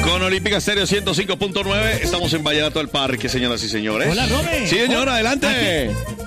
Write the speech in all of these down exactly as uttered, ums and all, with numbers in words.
Con Olímpica Stereo ciento cinco punto nueve, estamos en Vallenato al Parque, señoras y señores. Hola, Robe. Sí, señor, Hola. adelante.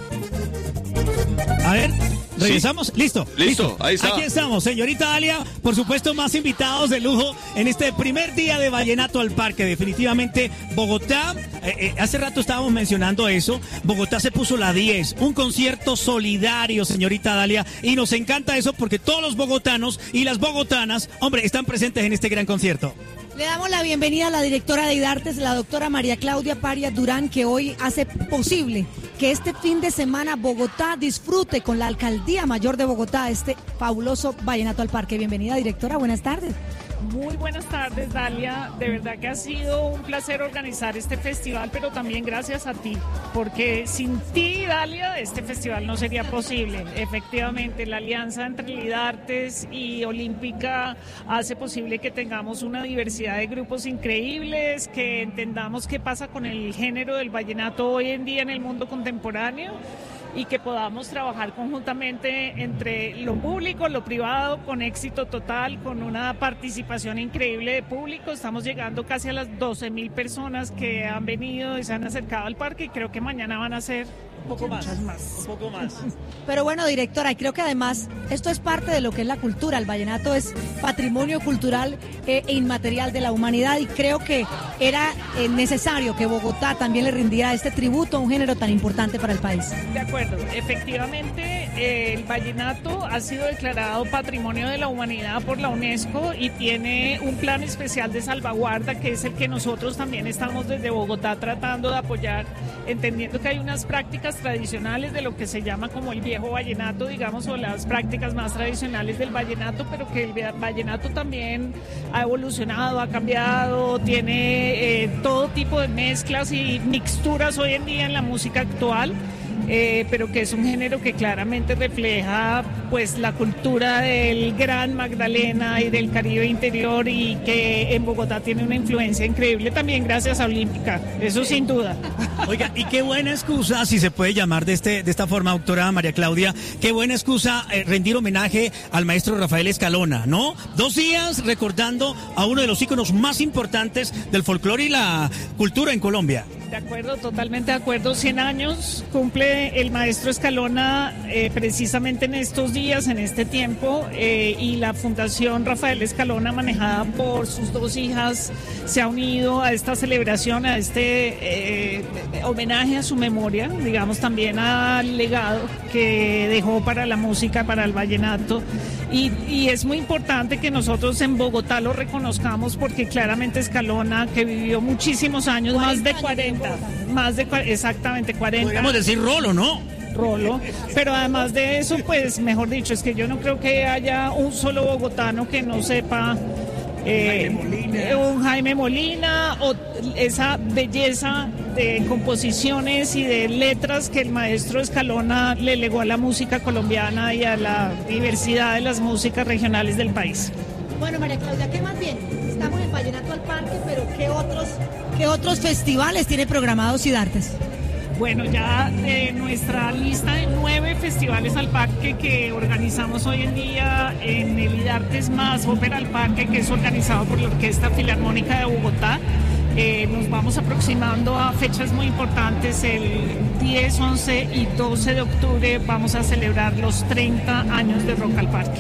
A ver, regresamos. Sí. Listo, Listo. Listo. Ahí está. Aquí estamos, señorita Dalia. Por supuesto, más invitados de lujo en este primer día de Vallenato al Parque. Definitivamente, Bogotá, eh, eh, hace rato estábamos mencionando eso. Bogotá se puso la diez, un concierto solidario, señorita Dalia. Y nos encanta eso porque todos los bogotanos y las bogotanas, hombre, están presentes en este gran concierto. Le damos la bienvenida a la directora de IDARTES, la doctora María Claudia Parias Durán, que hoy hace posible que este fin de semana Bogotá disfrute con la Alcaldía Mayor de Bogotá este fabuloso Vallenato al Parque. Bienvenida, directora, buenas tardes. Muy buenas tardes, Dalia. De verdad que ha sido un placer organizar este festival, pero también gracias a ti, porque sin ti, Dalia, este festival no sería posible. Efectivamente, la alianza entre IDARTES y Olímpica hace posible que tengamos una diversidad de grupos increíbles, que entendamos qué pasa con el género del vallenato hoy en día en el mundo contemporáneo, y que podamos trabajar conjuntamente entre lo público, lo privado, con éxito total, con una participación increíble de público. Estamos llegando casi a las doce mil personas que han venido y se han acercado al parque, y creo que mañana van a ser Un poco más, más. un poco más. Pero bueno, directora, y creo que además esto es parte de lo que es la cultura. El vallenato es patrimonio cultural e inmaterial de la humanidad, y creo que era eh, necesario que Bogotá también le rindiera este tributo a un género tan importante para el país. De acuerdo, efectivamente eh, el vallenato ha sido declarado Patrimonio de la Humanidad por la UNESCO y tiene un plan especial de salvaguarda, que es el que nosotros también estamos desde Bogotá tratando de apoyar, entendiendo que hay unas prácticas tradicionales de lo que se llama como el viejo vallenato, digamos, o las prácticas más tradicionales del vallenato, pero que el vallenato también ha evolucionado, ha cambiado, tiene eh, todo tipo de mezclas y mixturas hoy en día en la música actual. Eh, pero que es un género que claramente refleja pues la cultura del Gran Magdalena y del Caribe interior, y que en Bogotá tiene una influencia increíble también gracias a Olímpica, eso sin duda. Oiga, y qué buena excusa, si se puede llamar de este de esta forma, doctora María Claudia, qué buena excusa eh, rendir homenaje al maestro Rafael Escalona, ¿no? Dos días recordando a uno de los íconos más importantes del folclore y la cultura en Colombia. De acuerdo, totalmente de acuerdo. cien años cumple el maestro Escalona eh, precisamente en estos días, en este tiempo, eh, y la Fundación Rafael Escalona, manejada por sus dos hijas, se ha unido a esta celebración, a este eh, homenaje a su memoria, digamos, también al legado que dejó para la música, para el vallenato. Y, y es muy importante que nosotros en Bogotá lo reconozcamos, porque claramente Escalona, que vivió muchísimos años, más de cuarenta, más de exactamente cuarenta. Podríamos decir Rolo, ¿no? Rolo, pero además de eso, pues mejor dicho, es que yo no creo que haya un solo bogotano que no sepa eh, Jaime un Jaime Molina, o esa belleza de composiciones y de letras que el maestro Escalona le legó a la música colombiana y a la diversidad de las músicas regionales del país. Bueno, María Claudia, ¿qué más bien? Estamos en Vallenato al Parque, pero ¿qué otros, qué otros festivales tiene programados IDARTES? Bueno, ya de nuestra lista de nueve festivales al parque que organizamos hoy en día en el IDARTES más Ópera al Parque, que es organizado por la Orquesta Filarmónica de Bogotá, eh, nos vamos aproximando a fechas muy importantes. El diez, once y doce de octubre vamos a celebrar los treinta años de Rock al Parque.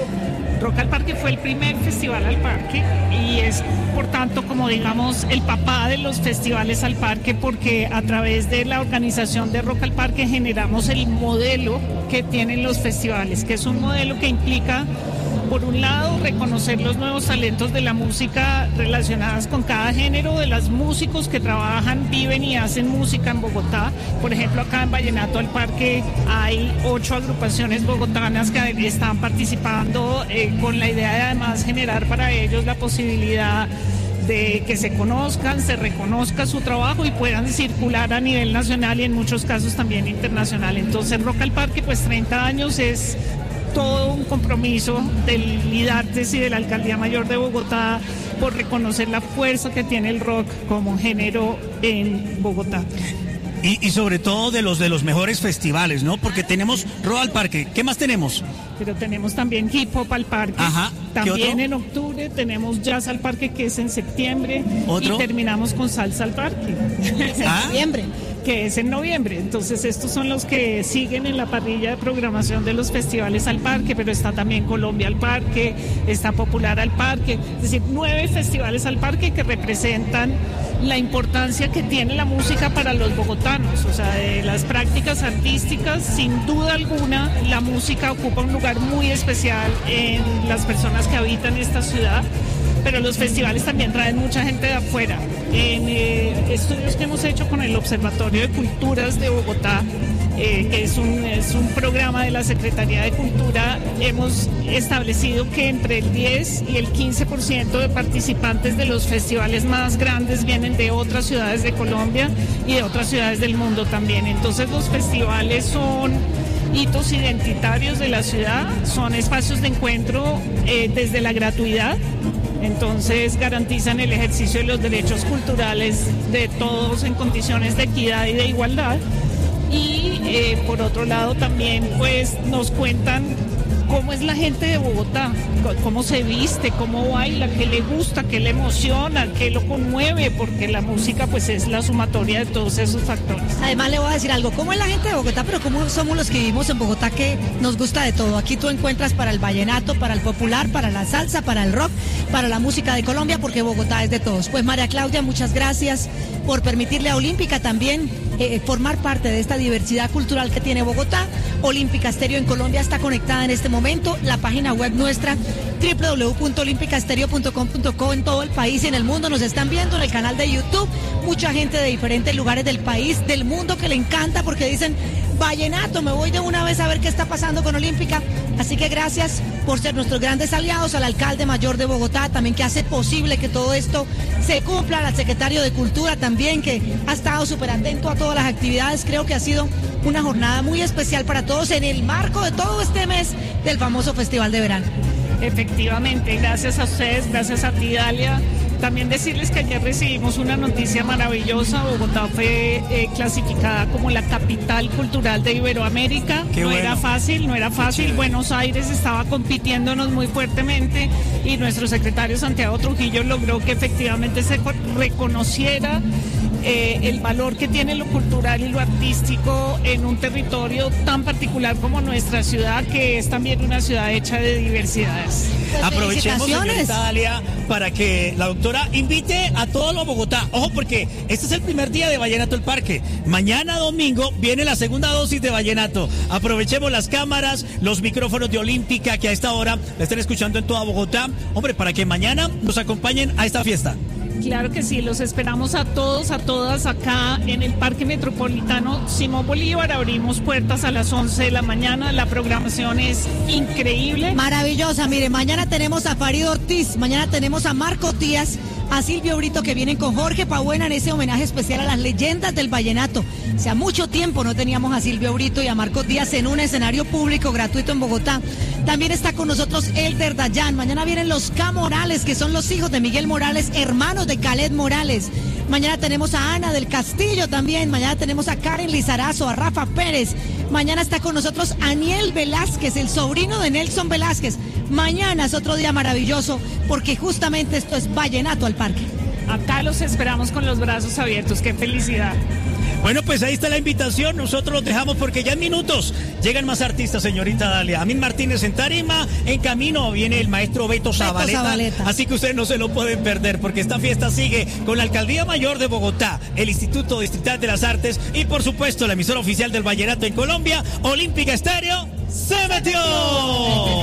Rock al Parque fue el primer festival al parque y es, por tanto, como digamos, el papá de los festivales al parque, porque a través de la organización de Rock al Parque generamos el modelo que tienen los festivales, que es un modelo que implica, por un lado, reconocer los nuevos talentos de la música relacionadas con cada género, de los músicos que trabajan, viven y hacen música en Bogotá. Por ejemplo, acá en Vallenato al Parque hay ocho agrupaciones bogotanas que están participando eh, con la idea de además generar para ellos la posibilidad de que se conozcan, se reconozca su trabajo y puedan circular a nivel nacional y en muchos casos también internacional. Entonces, Rock al Parque, pues treinta años es todo un compromiso del IDARTES y de la Alcaldía Mayor de Bogotá por reconocer la fuerza que tiene el rock como género en Bogotá. Y, y sobre todo de los de los mejores festivales, ¿no? Porque tenemos Rock al Parque. ¿Qué más tenemos? Pero tenemos también Hip Hop al Parque. Ajá. También en octubre tenemos Jazz al Parque, que es en septiembre. ¿Otro? Y terminamos con Salsa al Parque. ¿Ah? En noviembre. Que es en noviembre. Entonces estos son los que siguen en la parrilla de programación de los festivales al parque, pero está también Colombia al Parque, está Popular al Parque, es decir, nueve festivales al parque que representan la importancia que tiene la música para los bogotanos. O sea, de las prácticas artísticas, sin duda alguna, la música ocupa un lugar muy especial en las personas que habitan esta ciudad. Pero los festivales también traen mucha gente de afuera. En eh, estudios que hemos hecho con el Observatorio de Culturas de Bogotá, eh, que es un, es un programa de la Secretaría de Cultura, hemos establecido que entre el diez y el quince por ciento de participantes de los festivales más grandes vienen de otras ciudades de Colombia y de otras ciudades del mundo también. Entonces los festivales son hitos identitarios de la ciudad, son espacios de encuentro eh, desde la gratuidad. Entonces garantizan el ejercicio de los derechos culturales de todos en condiciones de equidad y de igualdad. Y eh, por otro lado también pues nos cuentan cómo es la gente de Bogotá, cómo se viste, cómo baila, qué le gusta, qué le emociona, qué lo conmueve, porque la música pues es la sumatoria de todos esos factores. Además le voy a decir algo, ¿cómo es la gente de Bogotá? Pero cómo somos los que vivimos en Bogotá, que nos gusta de todo. Aquí tú encuentras para el vallenato, para el popular, para la salsa, para el rock, para la música de Colombia, porque Bogotá es de todos. Pues María Claudia, muchas gracias por permitirle a Olímpica también eh, formar parte de esta diversidad cultural que tiene Bogotá. Olímpica Estéreo en Colombia está conectada en este momento. La página web nuestra, doble u doble u doble u punto olímpica estéreo punto com punto co, en todo el país y en el mundo. Nos están viendo en el canal de YouTube. Mucha gente de diferentes lugares del país, del mundo, que le encanta porque dicen, vallenato, me voy de una vez a ver qué está pasando con Olímpica. Así que gracias por ser nuestros grandes aliados, al alcalde mayor de Bogotá también, que hace posible que todo esto se cumpla, al secretario de Cultura también, que ha estado súper atento a todas las actividades. Creo que ha sido una jornada muy especial para todos en el marco de todo este mes del famoso Festival de Verano. Efectivamente, gracias a ustedes, gracias a ti, Dalia. También decirles que ayer recibimos una noticia maravillosa. Bogotá fue eh, clasificada como la capital cultural de Iberoamérica. Qué no bueno. era fácil, no era fácil. Buenos Aires estaba compitiéndonos muy fuertemente y nuestro secretario Santiago Trujillo logró que efectivamente se reconociera eh, el valor que tiene lo cultural y lo artístico en un territorio tan particular como nuestra ciudad, que es también una ciudad hecha de diversidades. Pues Aprovechemos, felicitaciones. señorita Dalia, para que la doctora invite a todos los Bogotá. Ojo, porque este es el primer día de Vallenato al Parque. Mañana domingo viene la segunda dosis de Vallenato. Aprovechemos las cámaras, los micrófonos de Olímpica, que a esta hora la están escuchando en toda Bogotá. Hombre, para que mañana nos acompañen a esta fiesta. Claro que sí, los esperamos a todos, a todas acá en el Parque Metropolitano Simón Bolívar. Abrimos puertas a las once de la mañana, la programación es increíble. Maravillosa, mire, mañana tenemos a Farid Ortiz, mañana tenemos a Marco Díaz, a Silvio Brito, que vienen con Jorge Pabuena en ese homenaje especial a las leyendas del vallenato. O sea, mucho tiempo no teníamos a Silvio Brito y a Marco Díaz en un escenario público gratuito en Bogotá. También está con nosotros Elder Dayan. Mañana vienen los K. Morales, que son los hijos de Miguel Morales, hermanos de Khaled Morales. Mañana tenemos a Ana del Castillo también. Mañana tenemos a Karen Lizarazo, a Rafa Pérez. Mañana está con nosotros Aniel Velázquez, el sobrino de Nelson Velázquez. Mañana es otro día maravilloso porque justamente esto es Vallenato al Parque. Acá los esperamos con los brazos abiertos, qué felicidad. Bueno, pues ahí está la invitación. Nosotros los dejamos porque ya en minutos llegan más artistas, señorita Dalia. Amin Martínez en tarima, en camino viene el maestro Beto Zabaleta. Zabaleta. Así que ustedes no se lo pueden perder porque esta fiesta sigue con la Alcaldía Mayor de Bogotá, el Instituto Distrital de las Artes y por supuesto la emisora oficial del Vallenato en Colombia, Olímpica Estéreo, se metió.